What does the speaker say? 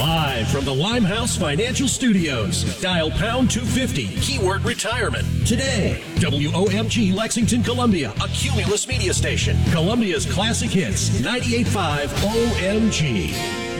Live from the Limehouse Financial Studios. Dial pound 250, keyword retirement. Today, WOMG Lexington, Columbia, a Cumulus media station. Columbia's classic hits, 98.5 OMG.